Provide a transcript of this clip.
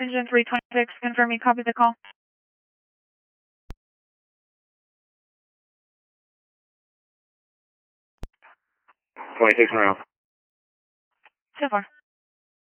Engine 326, confirm you copy the call. 26 now. So far.